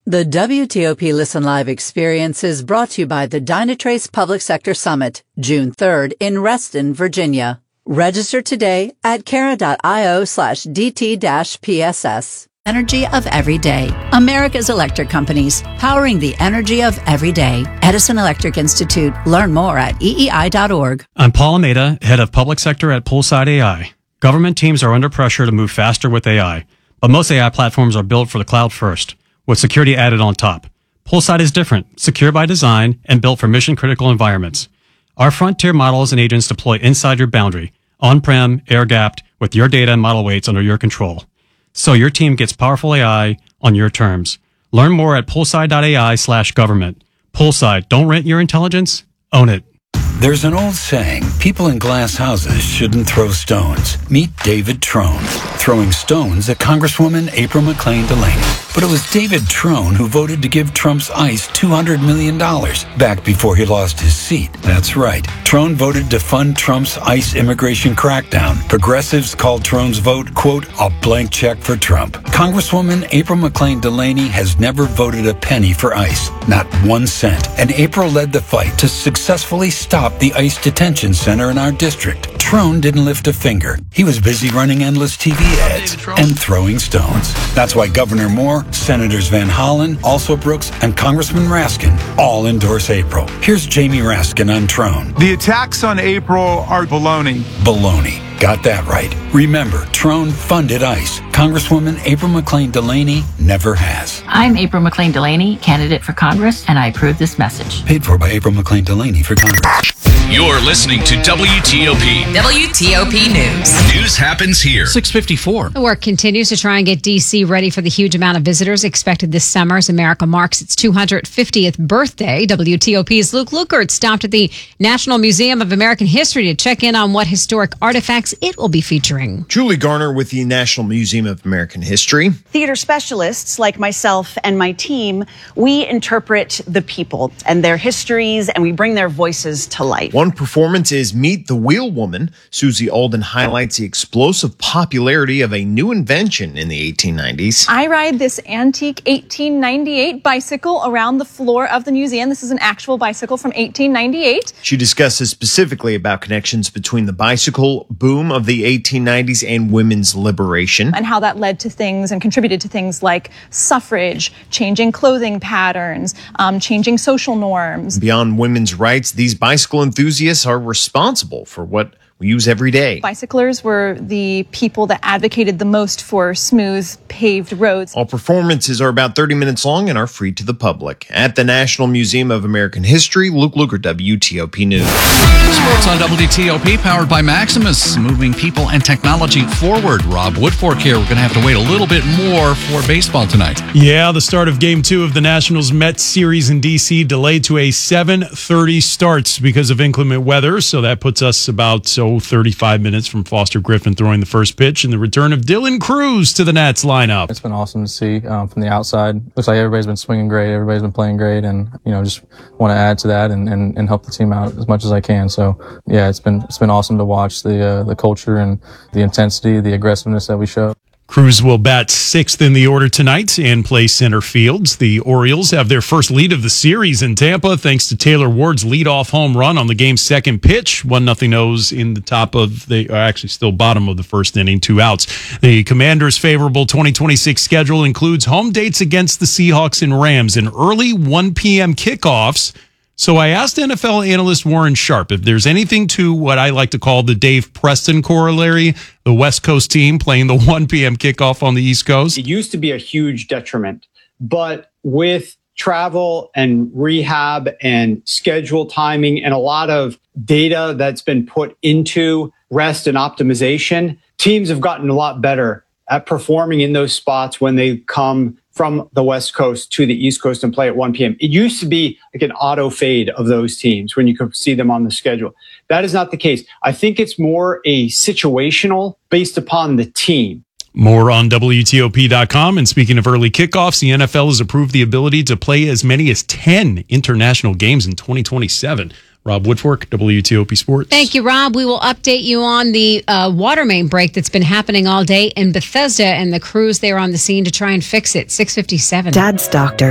The WTOP Listen Live experience is brought to you by the Dynatrace Public Sector Summit, June 3rd in Reston, Virginia. Register today at Kara.io/DT-PSS. Energy of every day. America's electric companies, powering the energy of every day. Edison Electric Institute. Learn more at EEI.org. I'm Paul Almeida, head of public sector at Poolside AI. Government teams are under pressure to move faster with AI, but most AI platforms are built for the cloud first, with security added on top. Poolside is different, secure by design, and built for mission-critical environments. Our frontier models and agents deploy inside your boundary, on-prem, air-gapped, with your data and model weights under your control. So your team gets powerful AI on your terms. Learn more at poolside.ai/government. Poolside, don't rent your intelligence, own it. There's an old saying, people in glass houses shouldn't throw stones. Meet David Trone, throwing stones at Congresswoman April McClain Delaney. But it was David Trone who voted to give Trump's ICE $200 million back before he lost his seat. That's right. Trone voted to fund Trump's ICE immigration crackdown. Progressives called Trone's vote, quote, a blank check for Trump. Congresswoman April McClain Delaney has never voted a penny for ICE, not 1 cent. And April led the fight to successfully stop the ICE detention center in our district. Trone didn't lift a finger. He was busy running endless TV ads and throwing stones. That's why Governor Moore, Senators Van Hollen, also Brooks, and Congressman Raskin all endorse April. Here's Jamie Raskin on Trone. The attacks on April are baloney. Baloney. Got that right. Remember, Trone funded ICE. Congresswoman April McClain Delaney never has. I'm April McClain Delaney, candidate for Congress, and I approve this message. Paid for by April McClain Delaney for Congress. You're listening to WTOP. WTOP News. News happens here. 6:54. The work continues to try and get D.C. ready for the huge amount of visitors expected this summer as America marks its 250th birthday. WTOP's Luke Lukert stopped at the National Museum of American History to check in on what historic artifacts it will be featuring. Julie Garner with the National Museum of American History. Theater specialists like myself and my team, we interpret the people and their histories, and we bring their voices to life. One performance is Meet the Wheel Woman. Susie Alden highlights the explosive popularity of a new invention in the 1890s. I ride this antique 1898 bicycle around the floor of the museum. This is an actual bicycle from 1898. She discusses specifically about connections between the bicycle boom of the 1890s and women's liberation. And how that led to things and contributed to things like suffrage, changing clothing patterns, changing social norms. Beyond women's rights, these bicycle enthusiasts are responsible for what we use every day. Bicyclers were the people that advocated the most for smooth, paved roads. All performances are about 30 minutes long and are free to the public. At the National Museum of American History, Luke Luker, WTOP News. Sports on WTOP, powered by Maximus, moving people and technology forward. Rob Woodfork here. We're going to have to wait a little bit more for baseball tonight. Yeah, the start of Game 2 of the Nationals Mets series in D.C. delayed to a 7:30 start because of inclement weather, so that puts us about 35 minutes from Foster Griffin throwing the first pitch and the return of Dylan Cruz to the Nats lineup. It's been awesome to see from the outside. Looks like everybody's been swinging great. Everybody's been playing great, and just want to add to that and help the team out as much as I can. So yeah, it's been awesome to watch the culture and the intensity, the aggressiveness that we show. Cruz will bat 6th in the order tonight and play center fields. The Orioles have their first lead of the series in Tampa thanks to Taylor Ward's leadoff home run on the game's second pitch. 1-0 O's in the top of still bottom of the first inning, 2 outs. The Commanders' favorable 2026 schedule includes home dates against the Seahawks and Rams and early 1 p.m. kickoffs. So I asked NFL analyst Warren Sharp if there's anything to what I like to call the Dave Preston corollary, the West Coast team playing the 1 p.m. kickoff on the East Coast. It used to be a huge detriment, but with travel and rehab and schedule timing and a lot of data that's been put into rest and optimization, teams have gotten a lot better at performing in those spots when they come from the West Coast to the East Coast and play at 1 p.m. It used to be like an auto fade of those teams when you could see them on the schedule. That is not the case. I think it's more a situational based upon the team. More on WTOP.com. And speaking of early kickoffs, the NFL has approved the ability to play as many as 10 international games in 2027. Rob Woodfork, WTOP Sports. Thank you, Rob. We will update you on the water main break that's been happening all day in Bethesda and the crews there on the scene to try and fix it. 6:57. Dad's doctor